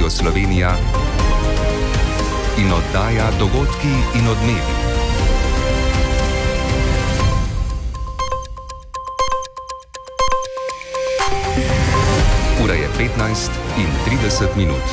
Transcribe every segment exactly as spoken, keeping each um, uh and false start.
Radio Slovenija in oddaja Dogodki in odmevi. Ura je petnajst in trideset minut.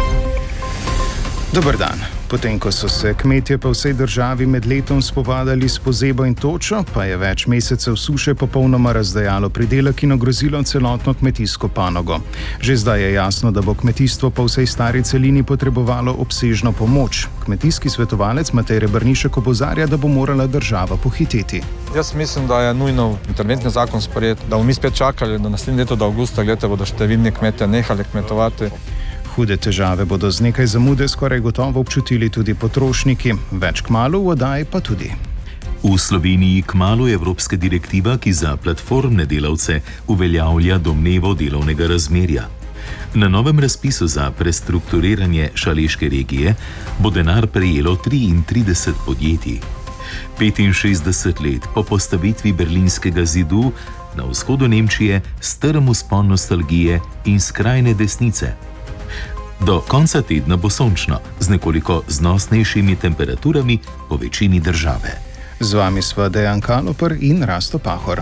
Dober dan. Potem, ko so se kmetje po vsej državi med letom spopadali s pozebo in točo, pa je več mesecev suše popolnoma razdajalo pridelek in ogrozilo celotno kmetijsko panogo. Že zdaj je jasno, da bo kmetijstvo po vsej stari celini potrebovalo obsežno pomoč. Kmetijski svetovalec Matej Rebrnišek opozarja, da bo morala država pohiteti. Jaz mislim, da je nujno interventni zakon sprejet, da bomo mi spet čakali do naslednje leto, do avgusta, glede bodo številni kmetje nehali kmetovati. Hude težave bodo z nekaj zamude skoraj gotovo občutili tudi potrošniki. Več kmalu v oddaji pa tudi. V Sloveniji kmalu je evropska direktiva, ki za platformne delavce uveljavlja domnevo delovnega razmerja. Na novem razpisu za prestrukturiranje šaleške regije bo denar prejelo triintrideset podjetij. petinšestdeset let po postavitvi berlinskega zidu na vzhodu Nemčije strm vzpon nostalgije in skrajne desnice. Do konca tedna bo sončno, z nekoliko znosnejšimi temperaturami po večini države. Z vami sva Dejan Kaloper in Rasto Pahor.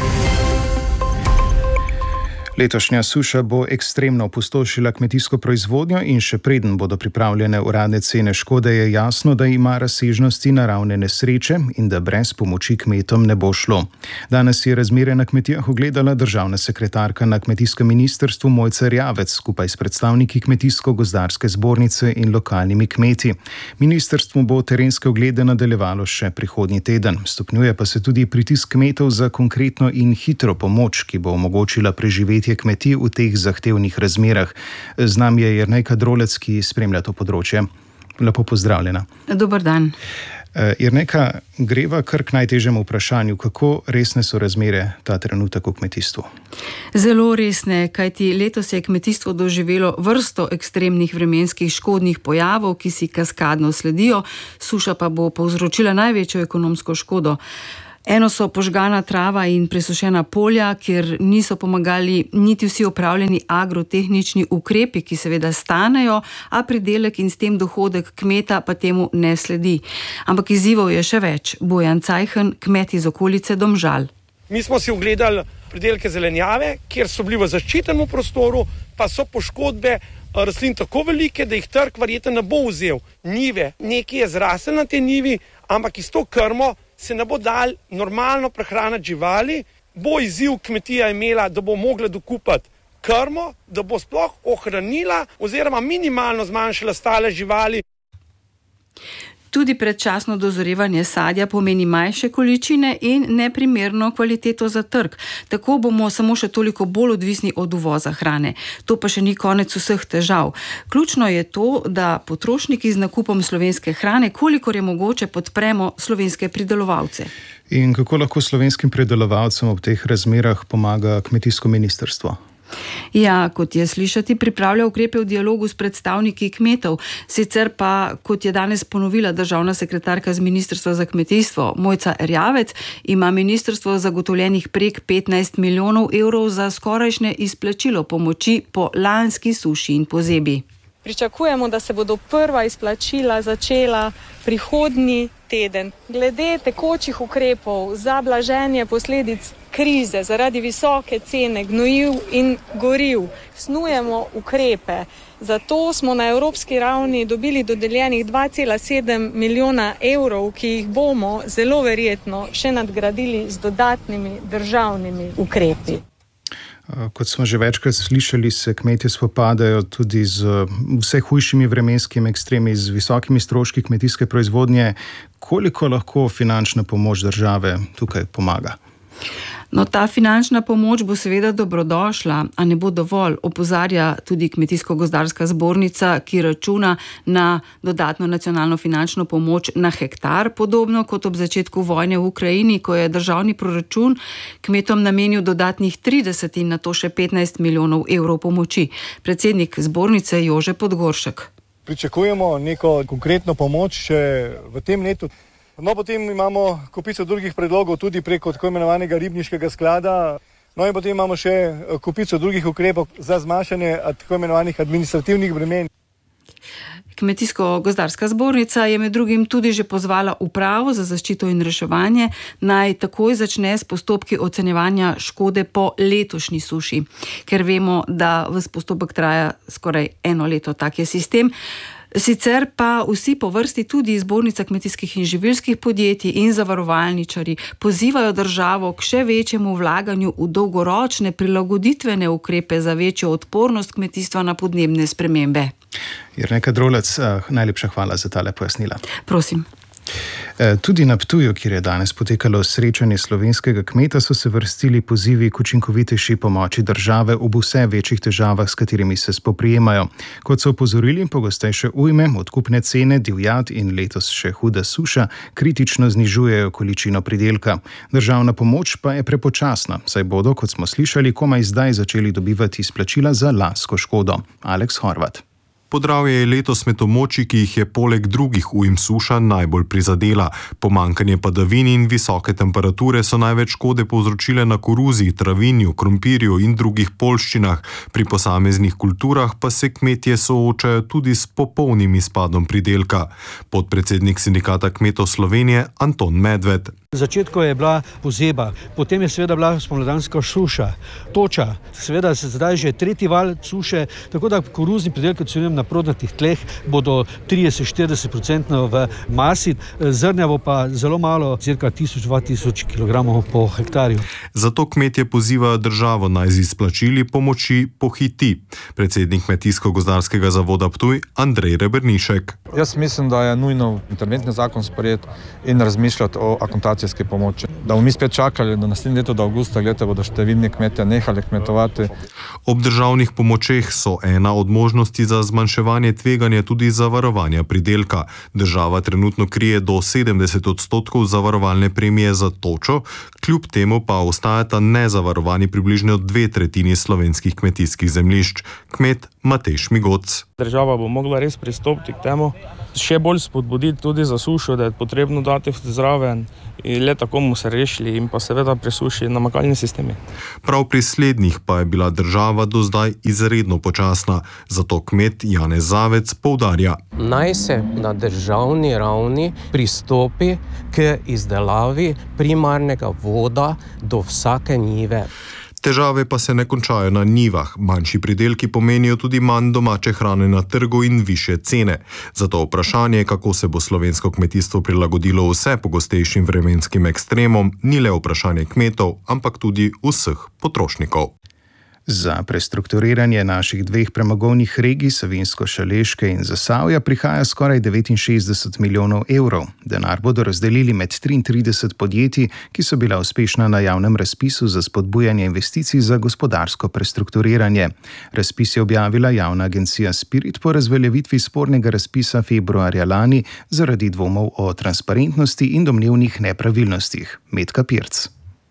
Letošnja suša bo ekstremno opustošila kmetijsko proizvodnjo in še preden bodo pripravljene uradne cene škode, je jasno, da ima razsežnosti naravne nesreče in da brez pomoči kmetom ne bo šlo. Danes je razmere na kmetijah ogledala državna sekretarka na kmetijskem ministrstvu Mojca Erjavec skupaj s predstavniki Kmetijsko-gozdarske zbornice in lokalnimi kmeti. Ministrstvo bo terenske oglede nadaljevalo še prihodnji teden. Stopnjuje pa se tudi pritisk kmetov za konkretno in hitro pomoč, ki bo omogočila preživeti kmetij v teh zahtevnih razmerah. Z nami je Jernejka Drolec, ki spremlja to področje. Lepo pozdravljena. Dober dan. Jernejka, greva kar k najtežjemu vprašanju, kako resne so razmere ta trenutek v kmetijstvu? Zelo resne, kajti letos je kmetijstvo doživelo vrsto ekstremnih vremenskih škodnih pojavov, ki si kaskadno sledijo, suša pa bo povzročila največjo ekonomsko škodo. Eno so požgana trava in presušena polja, kjer niso pomagali niti vsi opravljeni agrotehnični ukrepi, ki seveda stanejo, a pridelek in s tem dohodek kmeta pa temu ne sledi. Ampak izzivov je še več. Bojan Cajhen, kmet iz okolice Domžal. Mi smo si ogledali pridelke zelenjave, kjer so bili v zaščitenem prostoru, pa so poškodbe rastlin tako velike, da jih trg verjetno ne bo vzel. Njive, nekaj je zrasel na te njivi, ampak iz to krmo se ne bo dal normalno prehraniti živali, bo izziv kmetija imela, da bo mogla dokupati krmo, da bo sploh ohranila oziroma minimalno zmanjšala stale živali. Tudi predčasno dozorevanje sadja pomeni manjše količine in neprimerno kvaliteto za trg. Tako bomo samo še toliko bolj odvisni od uvoza hrane. To pa še ni konec vseh težav. Ključno je to, da potrošniki z nakupom slovenske hrane, kolikor je mogoče, podpremo slovenske pridelovalce. In kako lahko slovenskim pridelovalcem ob teh razmerah pomaga kmetijsko ministrstvo? Ja, kot je slišati, pripravlja ukrepe v dialogu s predstavniki kmetov. Sicer pa, kot je danes ponovila državna sekretarka z Ministrstva za kmetijstvo Mojca Erjavec, ima ministrstvo zagotovljenih prek petnajst milijonov evrov za skorajšnje izplačilo pomoči po lanski suši in pozebi. Pričakujemo, da se bodo prva izplačila začela prihodnji teden. Glede tekočih ukrepov za blaženje posledic krize zaradi visoke cene gnojiv in goriv snujemo ukrepe. Zato smo na evropski ravni dobili dodeljenih dva cela sedem milijona evrov, ki jih bomo zelo verjetno še nadgradili z dodatnimi državnimi ukrepi. Kot smo že večkrat slišali, se kmetje spopadajo tudi z vse hujšimi vremenskimi ekstremi, z visokimi stroški kmetijske proizvodnje. Koliko lahko finančna pomoč države tukaj pomaga? No, ta finančna pomoč bo seveda dobrodošla, a ne bo dovolj, opozarja tudi Kmetijsko-gozdarska zbornica, ki računa na dodatno nacionalno finančno pomoč na hektar, podobno kot ob začetku vojne v Ukrajini, ko je državni proračun kmetom namenil dodatnih trideset in nato še petnajst milijonov evrov pomoči. Predsednik zbornice Jože Podgoršek. Pričakujemo neko konkretno pomoč še v tem letu. No, potem imamo kopico drugih predlogov tudi preko tako imenovanega ribniškega sklada. No in potem imamo še kupico drugih ukrepov za zmanjšanje tako imenovanih administrativnih bremen. Kmetijsko-gozdarska zbornica je med drugim tudi že pozvala upravo za zaščito in reševanje, naj takoj začne s postopki ocenjevanja škode po letošnji suši, ker vemo, da ves postopek traja skoraj eno leto, tak je sistem. Sicer pa vsi po vrsti, tudi Zbornica kmetijskih in živilskih podjetij in zavarovalničari, pozivajo državo k še večjemu vlaganju v dolgoročne prilagoditvene ukrepe za večjo odpornost kmetijstva na podnebne spremembe. Jernej Kadrolec, najlepša hvala za tale pojasnila. Prosim. Tudi na Ptuju, kjer je danes potekalo srečanje slovenskega kmeta, so se vrstili pozivi k učinkovitejši pomoči države ob vse večjih težavah, s katerimi se spoprijemajo. Kot so opozorili, pogostejše ujme, odkupne cene, divjad in letos še huda suša kritično znižujejo količino pridelka. Državna pomoč pa je prepočasna, saj bodo, kot smo slišali, komaj zdaj začeli dobivati izplačila za lansko škodo. Aleks Horvat. Podravje je letos med območji, ki jih je poleg drugih ujm suša najbolj prizadela. Pomanjkanje padavin in visoke temperature so največ škode povzročile na koruzi, travinju, krompirju in drugih poljščinah. Pri posameznih kulturah pa se kmetje soočajo tudi s popolnim izpadom pridelka. Podpredsednik Sindikata kmetov Slovenije Anton Medved. V začetku je bila pozeba, potem je seveda bila spomladanska suša, toča, seveda se zdaj že tretji val suše, tako da koruzni pridelki na prodnatih tleh bodo trideset do štirideset procentov v masi, zrnja bo pa zelo malo, cirka tisoč do dva tisoč kilogramov po hektarju. Zato kmetje pozivajo državo naj z izplačili pomoči pohiti. Predsednik Kmetijsko-gozdarskega zavoda Ptuj Andrej Rebernišek. Jaz mislim, da je nujno interventni zakon sprejeti in razmišljati o akontacijski pomoči. Da bomo mi spet čakali do naslednje leto, do avgusta, gledajte, bodo številni kmetje nehali kmetovati. Ob državnih pomočeh so ena od možnosti za zmanjševanje tveganja tudi zavarovanja pridelka. Država trenutno krije do sedemdeset odstotkov zavarovalne premije za točo, kljub temu pa ostajata nezavarovani približno dve tretjini slovenskih kmetijskih zemljišč. Kmet Matej Šmigoc. Država bo mogla res pristopiti k temu, še bolj spodbuditi tudi za sušo, da je potrebno dati zraven in le tako bomo se rešili in pa seveda pri suši namakalni sistemi. Prav pri slednjih pa je bila država do zdaj izredno počasna, zato kmet Janez Zavec poudarja. Naj se na državni ravni pristopi k izdelavi primarnega voda do vsake njive. Težave pa se ne končajo na njivah. Manjši pridelki pomenijo tudi manj domače hrane na trgu in višje cene. Zato vprašanje, kako se bo slovensko kmetijstvo prilagodilo vse pogostejšim vremenskim ekstremom, ni le vprašanje kmetov, ampak tudi vseh potrošnikov. Za prestrukturiranje naših dveh premogovnih regij, Savinjsko-Šaleške in Zasavja, prihaja skoraj devetinšestdeset milijonov evrov. Denar bodo razdelili med triintrideset podjetij, ki so bila uspešna na javnem razpisu za spodbujanje investicij za gospodarsko prestrukturiranje. Razpis je objavila javna agencija Spirit po razveljavitvi spornega razpisa februarja lani zaradi dvomov o transparentnosti in domnevnih nepravilnostih. Metka Pirc.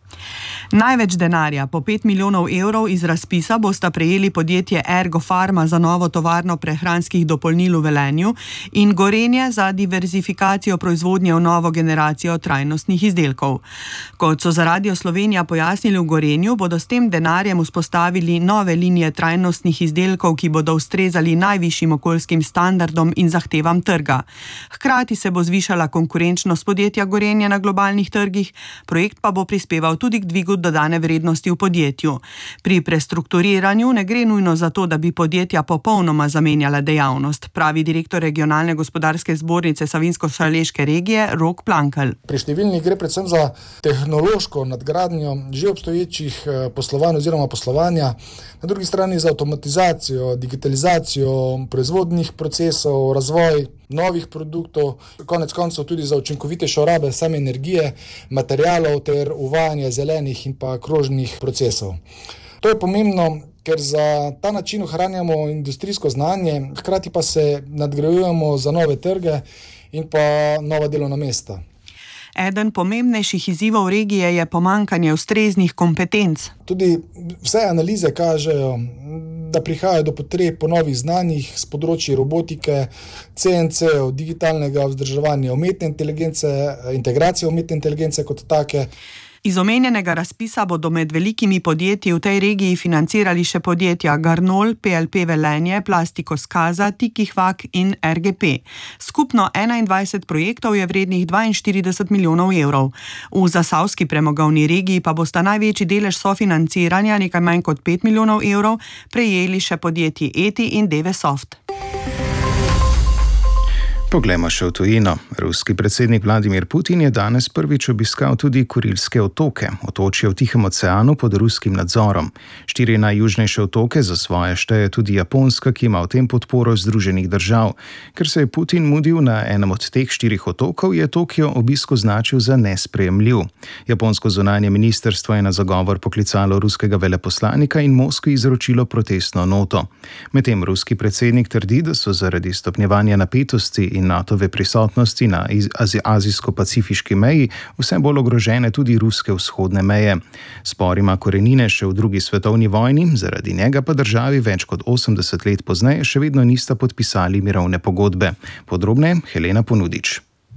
Največ denarja, po pet milijonov evrov iz razpisa, bosta prejeli podjetje Ergo Pharma za novo tovarno prehranskih dopolnil v Velenju in Gorenje za diverzifikacijo proizvodnje v novo generacijo trajnostnih izdelkov. Kot so za Radio Slovenija pojasnili v Gorenju, bodo s tem denarjem vzpostavili nove linije trajnostnih izdelkov, ki bodo ustrezali najvišjim okoljskim standardom in zahtevam trga. Hkrati se bo zvišala konkurenčnost podjetja Gorenje na globalnih trgih, projekt pa bo prispeval tudi k dvigu dodane vrednosti v podjetju. Pri prestrukturiranju ne gre nujno za to, da bi podjetja popolnoma zamenjala dejavnost, pravi direktor regionalne gospodarske zbornice Savinjsko-Šaleške regije Rok Plankelj. Pri številnih gre predvsem za tehnološko nadgradnjo že obstoječih poslovanj oziroma poslovanja, na drugi strani za avtomatizacijo, digitalizacijo proizvodnih procesov, razvoj novih produktov, konec koncev tudi za učinkovitejšo rabe same energije, materialov ter uvajanje zelenih in pa krožnih procesov. To je pomembno, ker za ta način ohranjamo industrijsko znanje, hkrati pa se nadgrajujemo za nove trge in pa nova delovna mesta. Eden pomembnejših izzivov regije je pomanjkanje ustreznih kompetenc. Tudi vse analize kažejo, da prihaja do potreb po novih znanjih z področji robotike, C N C-ev, digitalnega vzdrževanja umetne inteligence, integracije umetne inteligence kot take. Iz omenjenega razpisa bodo med velikimi podjetji v tej regiji financirali še podjetja Garnol, P L P Velenje, Plastiko Skaza, Tiki Hvak in R G P. Skupno enaindvajset projektov je vrednih dvainštirideset milijonov evrov. V zasavski premogovni regiji pa bosta največji delež sofinanciranja, nekaj manj kot pet milijonov evrov, prejeli še podjetji E T I in D V Soft. Poglejmo še v tujino. Ruski predsednik Vladimir Putin je danes prvič obiskal tudi Kurilske otoke, otočje v Tihem oceanu pod ruskim nadzorom. Štiri najjužnejše otoke za svoje šteje tudi Japonska, ki ima v tem podporo Združenih držav. Ker se je Putin mudil na enem od teh štirih otokov, je Tokio obisk označil za nesprejemljiv. Japonsko zunanje ministrstvo je na zagovor poklicalo ruskega veleposlanika in Moskvi izročilo protestno noto. Medtem ruski predsednik trdi, da so zaradi stopnjevanja napetosti in NATO-ve prisotnosti na azijsko-pacifiški meji vse bolj ogrožene tudi ruske vzhodne meje. Spor ima korenine še v drugi svetovni vojni, zaradi njega pa državi več kot osemdeset let pozneje še vedno nista podpisali mirovne pogodbe. Podrobne Helena Ponudič.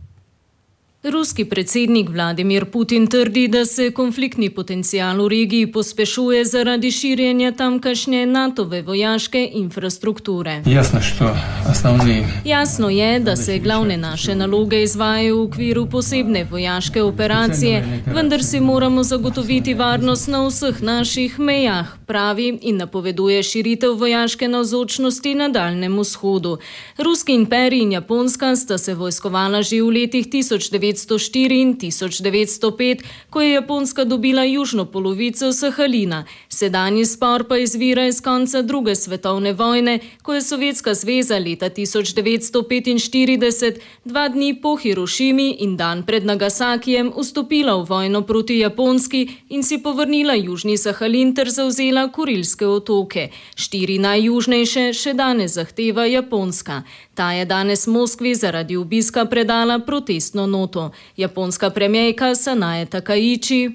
Ruski predsednik Vladimir Putin trdi, da se konfliktni potencial v regiji pospešuje zaradi širjenja tamkajšnje NATO-ve vojaške infrastrukture. Jasno, što osnovni... Jasno je, da se glavne naše naloge izvajajo v okviru posebne vojaške operacije, vendar si moramo zagotoviti varnost na vseh naših mejah, pravi in napoveduje širitev vojaške navzočnosti na Daljnem vzhodu. Ruski imperij in Japonska sta se vojskovala že v letih tisoč devetsto štiri in tisoč devetsto pet, ko je Japonska dobila južno polovico Sahalina. Sedanji spor pa izvira iz konca druge svetovne vojne, ko je Sovjetska zveza leta tisoč devetsto petinštirideset, dva dni po Hirošimi in dan pred Nagasakijem, vstopila v vojno proti Japonski in si povrnila južni Sahalin ter zavzela Kurilske otoke. Štiri najjužnejše še danes zahteva Japonska. Ta je danes Moskvi zaradi obiska predala protestno noto. Japonska premijerka Sanae Takaichi.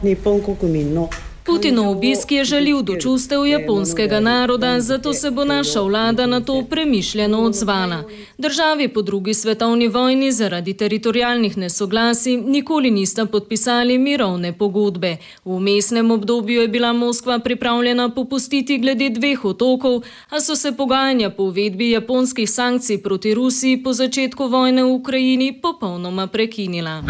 Putinov obisk je žaljiv do čustev japonskega naroda, zato se bo naša vlada na to premišljeno odzvala. Državi po drugi svetovni vojni zaradi teritorialnih nesoglasij nikoli nista podpisali mirovne pogodbe. V vmesnem obdobju je bila Moskva pripravljena popustiti glede dveh otokov, a so se pogajanja po uvedbi japonskih sankcij proti Rusiji po začetku vojne v Ukrajini popolnoma prekinila.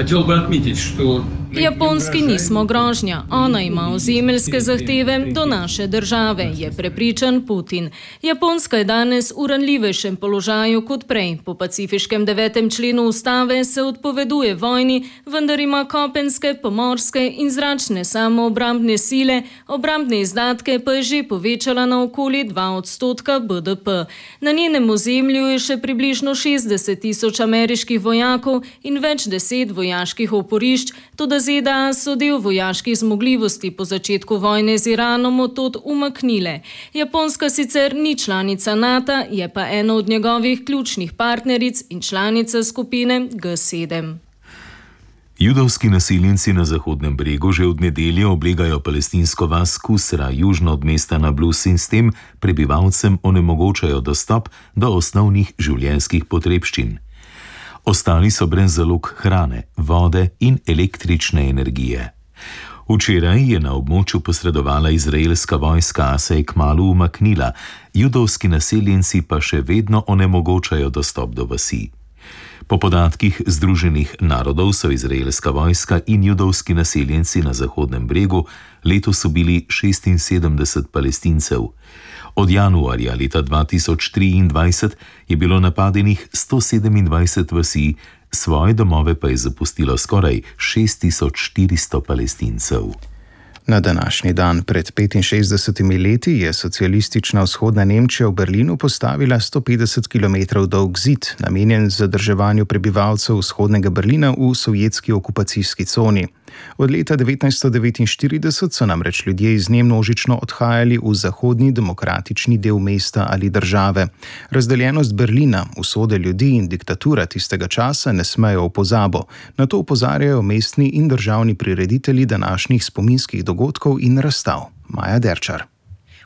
Japonski nismo grožnja, ona ima ozemeljske zahteve do naše države, je prepričan Putin. Japonska je danes v ranljivejšem položaju kot prej. Po pacifiškem devetem členu ustave se odpoveduje vojni, vendar ima kopenske, pomorske in zračne samoobrambne sile, obrambne izdatke pa je že povečala na okoli dva odstotka B D P. Na njenem ozemlju je še približno šestdeset tisoč ameriških vojakov in več deset vojaških oporišč, toda Z D A so del vojaških zmogljivosti po začetku vojne z Iranom od tod umaknile. Japonska sicer ni članica NATO, je pa ena od njegovih ključnih partneric in članica skupine G sedem. Judovski naseljenci na Zahodnem bregu že od nedelje oblegajo palestinsko vas Kusra, južno od mesta Nablus, in s tem prebivalcem onemogočajo dostop do osnovnih življenjskih potrebščin. Ostali so brez zalog hrane, vode in električne energije. Včeraj je na območju posredovala izraelska vojska, a se je kmalu umaknila, judovski naseljenci pa še vedno onemogočajo dostop do vasi. Po podatkih Združenih narodov so izraelska vojska in judovski naseljenci na Zahodnem bregu letos ubili šestinsedemdeset Palestincev. Od januarja leta dva tisoč triindvajset je bilo napadenih sto sedemindvajset vasi, svoje domove pa je zapustilo skoraj šest tisoč štiristo Palestincev. Na današnji dan pred petinšestdesetimi leti je socialistična vzhodna Nemčija v Berlinu postavila sto petdeset kilometrov dolg zid, namenjen zadrževanju prebivalcev vzhodnega Berlina v sovjetski okupacijski coni. Od leta devetnajststo devetinštirideset so namreč ljudje iz nje množično odhajali v zahodni demokratični del mesta ali države. Razdeljenost Berlina, usode ljudi in diktatura tistega časa ne smejo v pozabo. Na to opozarjajo mestni in državni prireditelji današnjih spominskih dogodkov in razstav. Maja Derčar.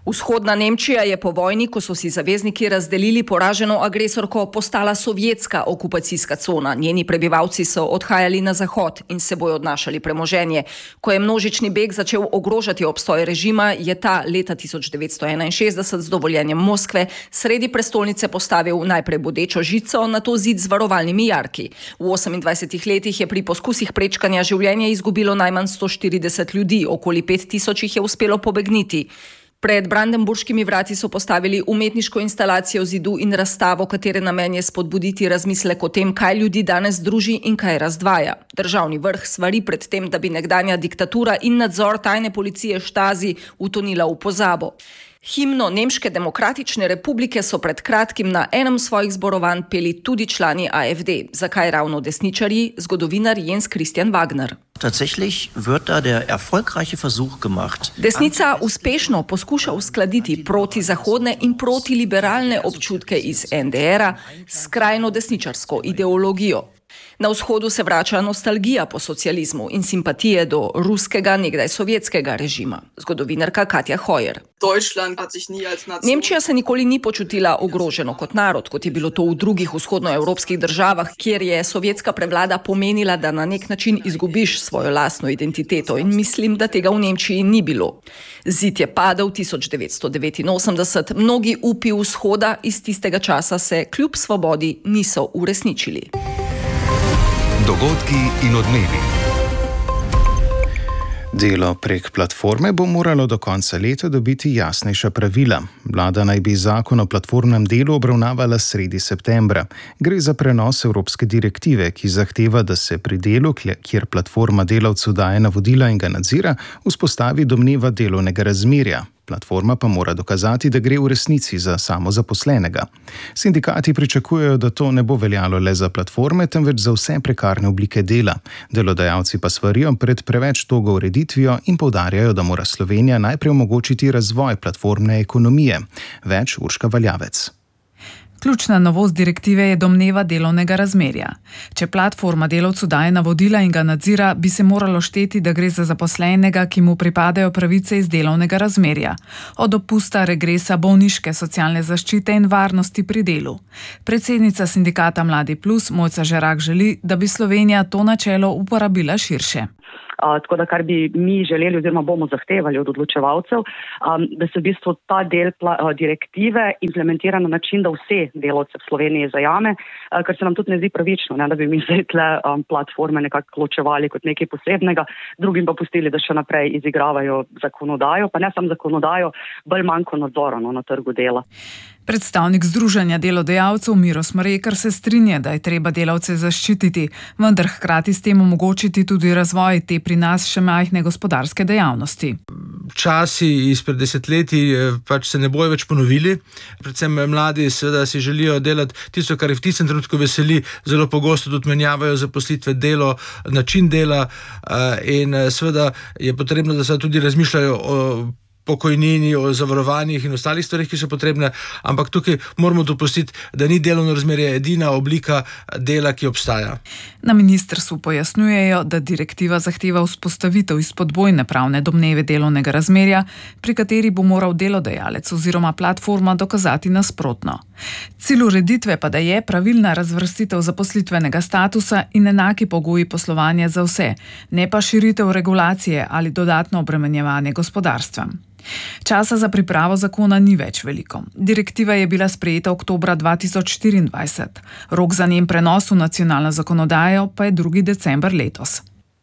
Vzhodna Nemčija je po vojni, ko so si zavezniki razdelili poraženo agresorko, postala sovjetska okupacijska cona. Njeni prebivalci so odhajali na zahod in s seboj odnašali premoženje. Ko je množični beg začel ogrožati obstoj režima, je ta leta tisoč devetsto enainšestdeset z dovoljenjem Moskve sredi prestolnice postavil najprej bodečo žico, nato zid z varovalnimi jarki. V osemindvajsetih letih je pri poskusih prečkanja življenja izgubilo najmanj sto štirideset ljudi, okoli pet tisoč jih je uspelo pobegniti. Pred Brandenburškimi vrati so postavili umetniško instalacijo zidu in razstavo, katere namen je spodbuditi razmislek o tem, kaj ljudi danes druži in kaj razdvaja. Državni vrh svari pred tem, da bi nekdanja diktatura in nadzor tajne policije Stasi utonila v pozabo. Himno Nemške demokratične republike so pred kratkim na enem svojih zborovanj peli tudi člani A F D. Zakaj ravno desničarji? Zgodovinar Jens Christian Wagner. Tatsächlich wird da der erfolgreiche Versuch gemacht. Desnica uspešno poskuša uskladiti protizahodne in protiliberalne občutke iz N D R-a s skrajno desničarsko ideologijo. Na vzhodu se vrača nostalgija po socializmu in simpatije do ruskega, nekdaj sovjetskega režima. Zgodovinarka Katja Heuer. Nemčija se nikoli ni počutila ogroženo kot narod, kot je bilo to v drugih vzhodnoevropskih državah, kjer je sovjetska prevlada pomenila, da na nek način izgubiš svojo lastno identiteto, in mislim, da tega v Nemčiji ni bilo. Zid je padel tisoč devetsto devetinosemdeset, mnogi upi vzhoda iz tistega časa se kljub svobodi niso uresničili. Dogodki in odmevi. Delo prek platforme bo moralo do konca leta dobiti jasnejša pravila. Vlada naj bi zakon o platformnem delu obravnavala sredi septembra. Gre za prenos evropske direktive, ki zahteva, da se pri delu, kjer platforma delavcu daje navodila in ga nadzira, vzpostavi domneva delovnega razmerja. Platforma pa mora dokazati, da gre v resnici za samozaposlenega. Sindikati pričakujejo, da to ne bo veljalo le za platforme, temveč za vse prekarne oblike dela. Delodajalci pa svarijo pred preveč togo ureditvijo in poudarjajo, da mora Slovenija najprej omogočiti razvoj platformne ekonomije. Več Urška Valjavec. Ključna novost direktive je domneva delovnega razmerja. Če platforma delavcu daje navodila in ga nadzira, bi se moralo šteti, da gre za zaposlenega, ki mu pripadajo pravice iz delovnega razmerja, od dopusta, regresa, bolniške, socialne zaščite in varnosti pri delu. Predsednica sindikata Mladi Plus, Mojca Žerak, želi, da bi Slovenija to načelo uporabila širše. Uh, tako da kar bi mi želeli oziroma bomo zahtevali od odločevalcev, um, da se v bistvu ta del pla, uh, direktive implementira na način, da vse delavce v Sloveniji zajame, uh, ker se nam tudi ne zdi pravično, ne, da bi mi zdaj tle um, platforme nekako ločevali kot nekaj posebnega, drugim pa pustili, da še naprej izigravajo zakonodajo, pa ne samo zakonodajo, bolj manjko nadzora no, na trgu dela. Predstavnik Združenja delodajalcev Miro Smrekar se strinja, da je treba delavce zaščititi, vendar hkrati s tem omogočiti tudi razvoj te pri nas še majhne gospodarske dejavnosti. Časi izpred desetletij pač se ne bojo več ponovili. Predvsem mladi seveda si želijo delati tisto, kar je v tistem trenutku veseli, zelo pogosto tudi menjavajo zaposlitve, delo, način dela in seveda je potrebno, da se tudi razmišljajo o pokojnini, o zavarovanjih in ostalih stvarih, ki so potrebne, ampak tukaj moramo dopustiti, da ni delovno razmerje edina oblika dela, ki obstaja. Na ministrstvu pojasnjujejo, da direktiva zahteva vzpostavitev izpodbojne pravne domneve delovnega razmerja, pri kateri bo moral delodajalec oziroma platforma dokazati nasprotno. Cilj ureditve pa da je pravilna razvrstitev zaposlitvenega statusa in enaki pogoji poslovanja za vse, ne pa širitev regulacije ali dodatno obremenjevanje gospodarstva. Časa za pripravo zakona ni več veliko. Direktiva je bila sprejeta oktobra dva tisoč štiriindvajset. Rok za njen prenos v nacionalno zakonodajo pa je drugi december letos.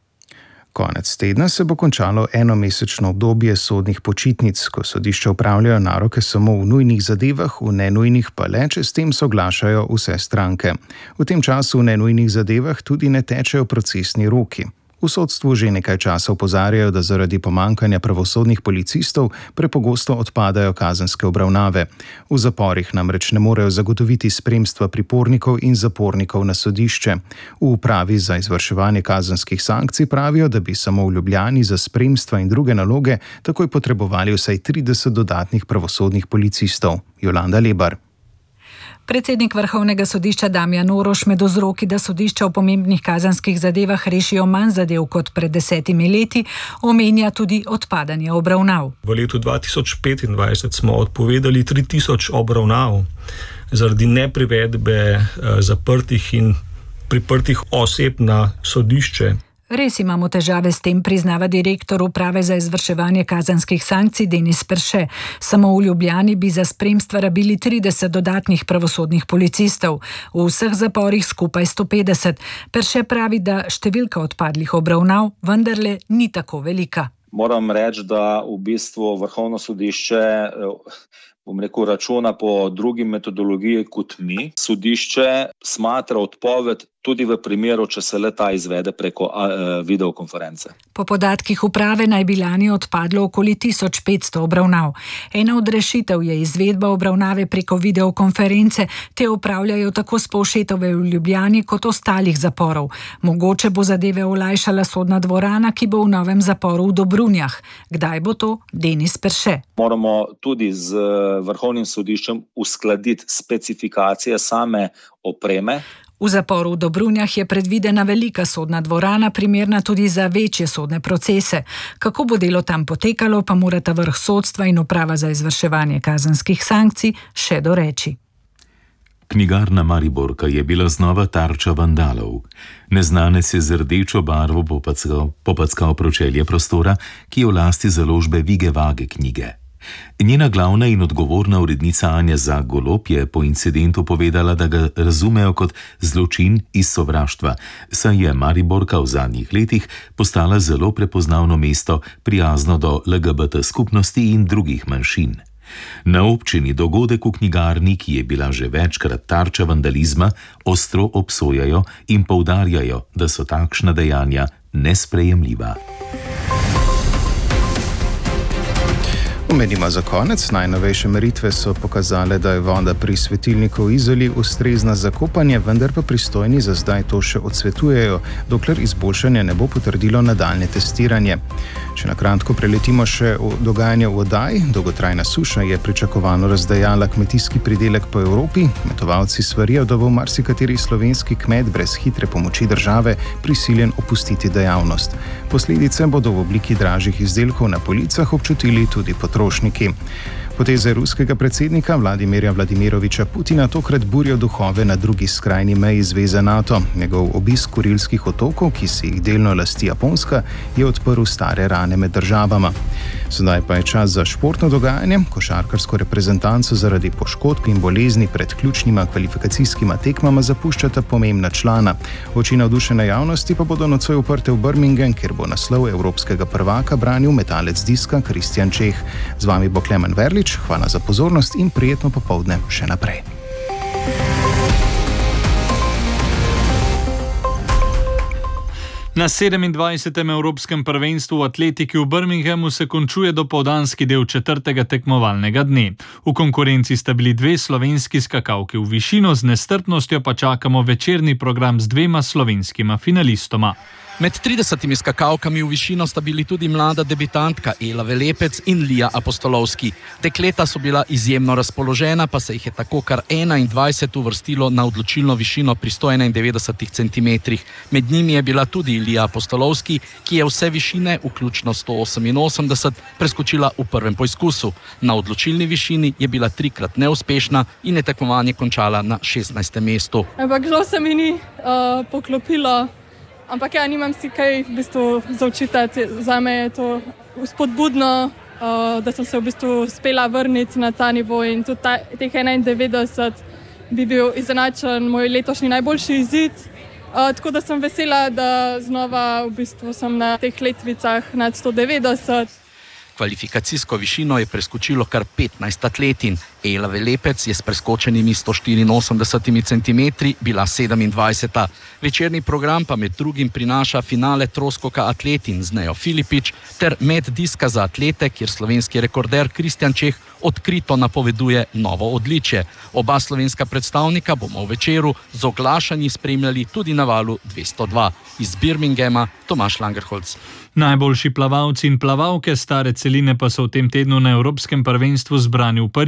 Konec tedna se bo končalo enomesečno obdobje sodnih počitnic, ko sodišča opravljajo naroke samo v nujnih zadevah, v nenujnih pa le, če s tem soglašajo vse stranke. V tem času v nenujnih zadevah tudi ne tečejo procesni roki. V sodstvu že nekaj časa opozarjajo, da zaradi pomanjkanja pravosodnih policistov prepogosto odpadajo kazenske obravnave. V zaporih namreč ne morejo zagotoviti spremstva pripornikov in zapornikov na sodišče. V upravi za izvrševanje kazenskih sankcij pravijo, da bi samo v Ljubljani za spremstva in druge naloge takoj potrebovali vsaj trideset dodatnih pravosodnih policistov. Jolanda Lebar. Predsednik Vrhovnega sodišča Damjan Oroš med vzroki, da sodišča v pomembnih kazenskih zadevah rešijo manj zadev kot pred desetimi leti, omenja tudi odpadanje obravnav. V letu dva tisoč petindvajset smo odpovedali tri tisoč obravnav zaradi neprivedbe zaprtih in priprtih oseb na sodišče. Res imamo težave s tem, priznava direktor uprave za izvrševanje kazenskih sankcij Denis Perše. Samo v Ljubljani bi za spremstva rabili trideset dodatnih pravosodnih policistov, v vseh zaporih skupaj sto petdeset. Perše pravi, da številka odpadlih obravnav vendarle ni tako velika. Moram reči, da v bistvu Vrhovno sodišče, bom rekel, računa po drugi metodologiji kot mi. Sodišče smatra odpoved tudi v primeru, če se le-ta izvede preko videokonference. Po podatkih uprave naj bi lani odpadlo okoli tisoč petsto obravnav. Ena od rešitev je izvedba obravnave preko videokonference, te upravljajo tako s Povšetove v Ljubljani kot ostalih zaporov. Mogoče bo zadeve olajšala sodna dvorana, ki bo v novem zaporu v Dobrunjah. Kdaj bo to? Denis Perše. Moramo tudi z Vrhovnim sodiščem uskladiti specifikacije same opreme. V zaporu v Dobrunjah je predvidena velika sodna dvorana, primerna tudi za večje sodne procese. Kako bo delo tam potekalo, pa morata vrh sodstva in uprava za izvrševanje kazenskih sankcij še doreči. Knjigarna Mariborka je bila znova tarča vandalov. Neznanec je z rdečo barvo popackal, popackal pročelje prostora, ki je v lasti založbe Vige Vage knjige. Njena glavna in odgovorna urednica Anja Zag-Golob je po incidentu povedala, da ga razumejo kot zločin iz sovraštva, saj je Mariborka v zadnjih letih postala zelo prepoznavno mesto, prijazno do L G B T skupnosti in drugih manjšin. Na občini dogodek v knjigarni, ki je bila že večkrat tarča vandalizma, ostro obsojajo in poudarjajo, da so takšna dejanja nesprejemljiva. Omenimo za konec, najnovejše meritve so pokazale, da je voda pri svetilniku v Izoli ustrezna za kopanje, vendar pa pristojni za zdaj to še odsvetujejo, dokler izboljšanje ne bo potrdilo nadaljnje testiranje. Če na kratko preletimo še dogajanje v oddaji, dolgotrajna suša je pričakovano razdajala kmetijski pridelek po Evropi. Kmetovalci svarijo, da bo marsikateri slovenski kmet brez hitre pomoči države prisiljen opustiti dejavnost. Posledice bodo v obliki dražjih izdelkov na policah občutili tudi potrošniki. Poteze ruskega predsednika Vladimirja Vladimiroviča Putina tokrat burijo duhove na drugi skrajni meji zveze NATO. Njegov obisk Kurilskih otokov, ki si jih delno lasti Japonska, je odprl stare rane med državama. Sedaj pa je čas za športno dogajanje. Košarkarsko reprezentanco zaradi poškodb in bolezni pred ključnima kvalifikacijskima tekmama zapuščata pomembna člana. Oči navdušene javnosti pa bodo nocoj uprte v Birmingham, kjer bo naslov evropskega prvaka branil metalec diska Kristjan Čeh. Z vami bo Klemen Verlič. Hvala za pozornost in prijetno popoldne še naprej. Na sedemindvajsetem Evropskem prvenstvu v atletiki v Birminghamu se končuje dopoldanski del četrtega tekmovalnega dne. V konkurenci sta bili dve slovenski skakalki v višino, z nestrpnostjo pa čakamo večerni program z dvema slovenskima finalistoma. Med tridesetimi skakalkami v višino sta bili tudi mlada debitantka Ela Velepec in Lija Apostolovski. Dekleta so bila izjemno razpoložena, pa se jih je tako kar enaindvajset uvrstilo na odločilno višino pri sto enaindevetdesetih centimetrih. Med njimi je bila tudi Lija Apostolovski, ki je vse višine, vključno sto oseminosemdeset, preskočila v prvem poizkusu. Na odločilni višini je bila trikrat neuspešna in je tekmovanje končala na šestnajstem mestu. Ampak žal se mi ni uh, poklopilo. Ampak ja, nimam si kaj v bistvu za očitati. Zame je to spodbudno, uh, da sem se v bistvu uspela vrniti na ta nivo in tudi ta, teh enaindevetdeset bi bil izenačen moj letošnji najboljši izid. Uh, tako da sem vesela, da znova v bistvu sem na teh letvicah nad sto devetdeset. Kvalifikacijsko višino je preskočilo kar petnajst atletin. Ela Velepec je s preskočenimi sto štiriinosemdesetimi centimetri bila sedemindvajseta. Večerni program pa med drugim prinaša finale troskoka atletin z Nejo Filipič ter med diska za atlete, kjer slovenski rekorder Kristjan Čeh odkrito napoveduje novo odličje. Oba slovenska predstavnika bomo v večeru z oglašanji spremljali tudi na valu dvesto dva. Iz Birminghama Tomaž Langerholz. Najboljši plavalci in plavalke stare celine pa so v tem tednu na Evropskem prvenstvu zbrani v Parizu.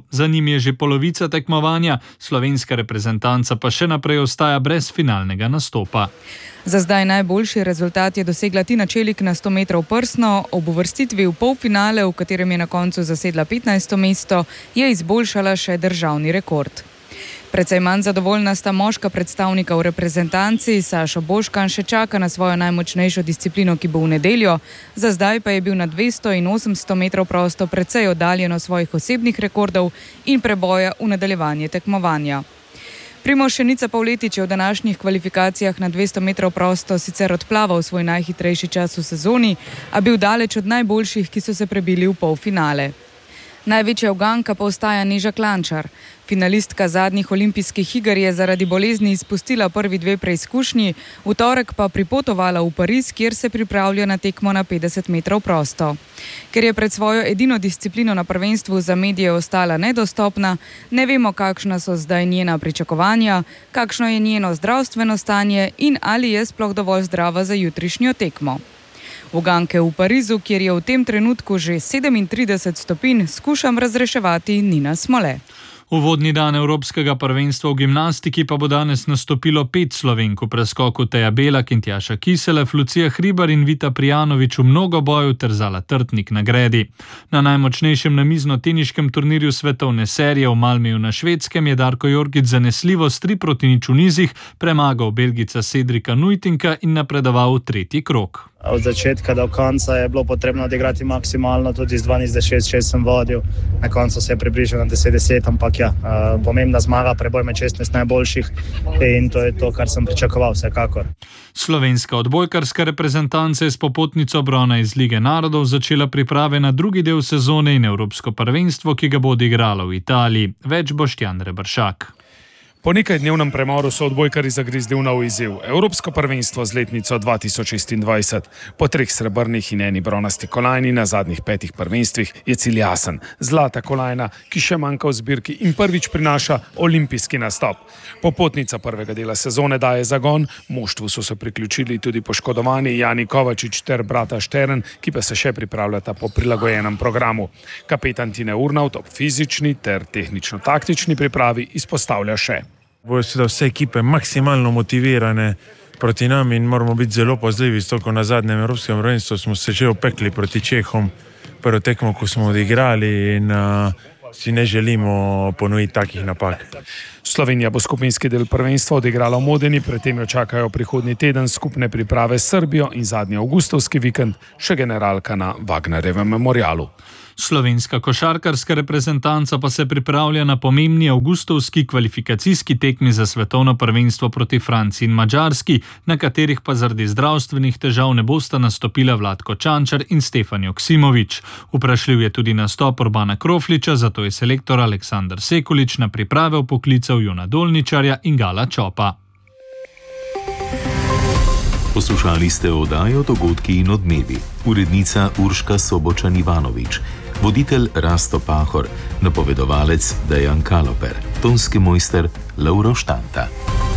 Za njim je že polovica tekmovanja, slovenska reprezentanca pa še naprej ostaja brez finalnega nastopa. Za zdaj najboljši rezultat je dosegla Tina Čelik na sto metrov prsno, ob uvrstitvi v polfinale, v katerem je na koncu zasedla petnajsto mesto, je izboljšala še državni rekord. Precej manj zadovoljna sta moška predstavnika v reprezentanci, Sašo Boškan še čaka na svojo najmočnejšo disciplino, ki bo v nedeljo, za zdaj pa je bil na dvesto in osemsto metrov prosto precej oddaljeno svojih osebnih rekordov in preboja v nadaljevanje tekmovanja. Primož Šenica Pavletič je v današnjih kvalifikacijah na dvesto metrov prosto sicer odplaval svoj najhitrejši čas v sezoni, a bil daleč od najboljših, ki so se prebili v polfinale. Največja uganka pa ostaja Neža Klančar. Finalistka zadnjih olimpijskih iger je zaradi bolezni izpustila prvi dve preizkušnji, v torek pa pripotovala v Pariz, kjer se pripravlja na tekmo na petdeset metrov prosto. Ker je pred svojo edino disciplino na prvenstvu za medije ostala nedostopna, ne vemo, kakšna so zdaj njena pričakovanja, kakšno je njeno zdravstveno stanje in ali je sploh dovolj zdrava za jutrišnjo tekmo. Uganke v Parizu, kjer je v tem trenutku že sedemintrideset stopinj, skušam razreševati Nina Smole. Uvodni dan Evropskega prvenstva v gimnastiki pa bo danes nastopilo pet Slovenk v preskoku Teja Belak in Tjaša Kiselev, Lucija Hribar in Vita Prijanović v mnogoboju ter Zala Trtnik na gredi. Na najmočnejšem namizno-teniškem turnirju svetovne serije v Malmöju na Švedskem je Darko Jorgić zanesljivo s tri proti nič v nizih premagal Belgica Cedrika Nuytinka in napredoval v tretji krog. Od začetka do konca je bilo potrebno odigrati maksimalno, tudi z dvanajst šest šest sem vodil, na koncu se je približal na deset deset, ampak ja, pomembna zmaga, preboj med šestnajst najboljših in to je to, kar sem pričakoval vsekakor. Slovenska odbojkarska reprezentanca je s popotnico brona iz Lige narodov začela priprave na drugi del sezone in Evropsko prvenstvo, ki ga bo odigralo v Italiji. Več Boštjan Rebršak. Po nekaj dnevnem premoru so odbojkari zagrizli v nov izziv, Evropsko prvenstvo z letnico dva tisoč šestindvajset. Po treh srebrnih in eni bronasti kolajni na zadnjih petih prvenstvih je cilj jasen. Zlata kolajna, ki še manjka v zbirki in prvič prinaša olimpijski nastop. Popotnica prvega dela sezone daje zagon, moštvu so se priključili tudi poškodovani Jani Kovačič ter brata Štern, ki pa se še pripravljata po prilagojenem programu. Kapetan Tine Urnavt ob fizični ter tehnično-taktični pripravi izpostavlja še. Bojo seveda vse ekipe maksimalno motivirane proti nam in moramo biti zelo pazljivi, stoko na zadnjem Evropskem prvenstvu smo se že opekli proti Čehom, prvo tekmo, ko smo odigrali in uh, si ne želimo ponoviti takih napak. Slovenija bo skupinski del prvenstva odigrala v Modeni, predtem jo čakajo prihodnji teden skupne priprave s Srbijo in zadnji avgustovski vikend še generalka na Wagnerjevem memorialu. Slovenska košarkarska reprezentanca pa se pripravlja na pomembni avgustovski kvalifikacijski tekmi za svetovno prvenstvo proti Franciji in Madžarski, na katerih pa zaradi zdravstvenih težav ne bosta nastopila Vlatko Čančar in Stefan Joksimović. Vprašljiv je tudi nastop Urbana Krofliča, zato je selektor Aleksandar Sekulić na priprave vpoklical Jona Dolničarja in Gala Čopa. Poslušali ste oddajo Dogodki in odmevi. Urednica Urška Sobočan-Ivanović, voditelj Rasto Pahor, napovedovalec Dejan Kaloper, tonski mojster Lauro Štanta.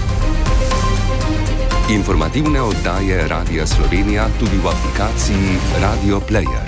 Informativne oddaje Radia Slovenija tudi v aplikaciji Radio Player.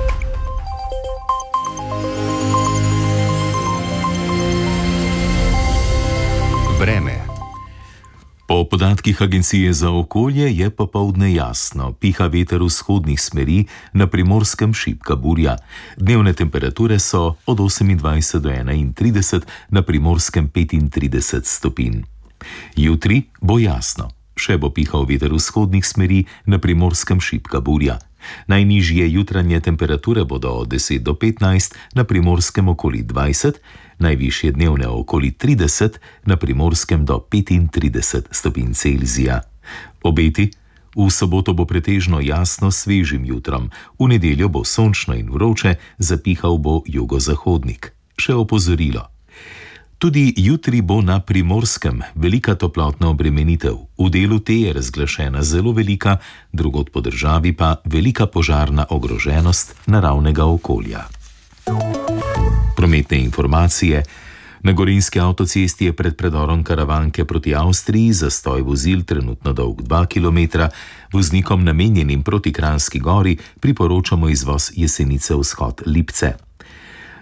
Vreme. Po podatkih Agencije za okolje je popoldne jasno, piha veter vzhodnih smeri, na Primorskem šibka burja. Dnevne temperature so od osemindvajset do enaintrideset, na Primorskem petintrideset stopinj. Jutri bo jasno, še bo pihal veter vzhodnih smeri, na Primorskem šibka burja. Najnižje jutranje temperature bodo od deset do petnajst, na Primorskem okoli dvajset, najvišje dnevne okoli trideset, na Primorskem do petintrideset stopinj Celzija. Obeti: v soboto bo pretežno jasno s svežim jutrom, v nedeljo bo sončno in vroče, zapihal bo jugozahodnik. Še opozorilo. Tudi jutri bo na Primorskem velika toplotna obremenitev. V delu te je razglašena zelo velika, drugod po državi pa velika požarna ogroženost naravnega okolja. Prometne informacije. Na Gorenjski avtocesti je pred predorom Karavanke proti Avstriji zastoj vozil trenutno dolg dva kilometra. Voznikom namenjenim proti Kranjski gori priporočamo izvoz Jesenice vzhod Lipce.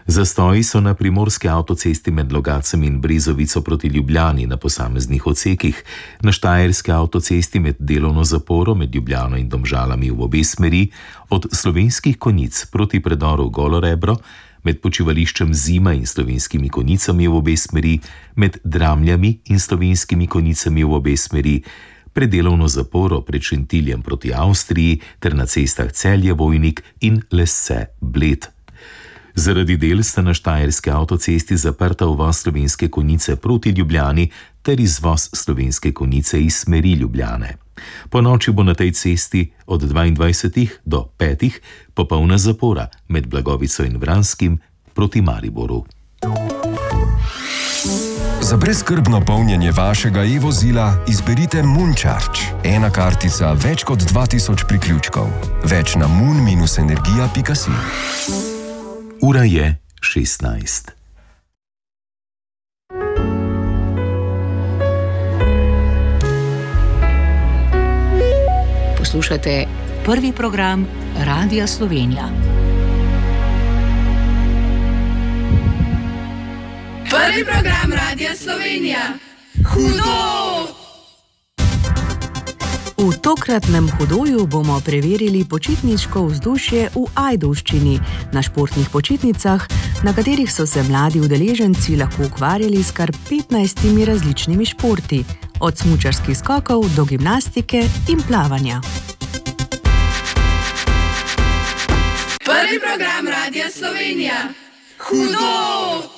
Zastoji so na primorski avtocesti med Logacem in Brezovico proti Ljubljani na posameznih odsekih, na štajerski avtocesti med delovno zaporo med Ljubljano in Domžalami v obe smeri, od Slovenskih Konjic proti predoru Golorebro, med počivališčem Zima in Slovenskimi Konjicami v obe smeri, med Dramljami in Slovenskimi Konjicami v obe smeri, pred delovno zaporo pred Šentiljem proti Avstriji ter na cestah Celje-Vojnik in Lesce-Bled. Zaradi del sta na štajerski avtocesti zaprta uvoz Slovenske Konjice proti Ljubljani ter izvoz Slovenske Konjice iz smeri Ljubljane. Po noči bo na tej cesti od dvaindvajsetih do petih popolna zapora med Blagovico in Vranskim proti Mariboru. Za brezskrbno polnjenje vašega e-vozila izberite Moon-Charge. Ena kartica, več kot dva tisoč priključkov. Več na moon dash energija pika si. Ura je šestnajst. Poslušate prvi program Radia Slovenija. Prvi program Radia Slovenija. Hudo! V tokratnem Hudoju bomo preverili počitniško vzdušje v Ajdovščini na športnih počitnicah, na katerih so se mladi udeleženci lahko ukvarjali s kar petnajstimi različnimi športi, od smučarskih skokov do gimnastike in plavanja. Prvi program Radia Slovenija. Hudo!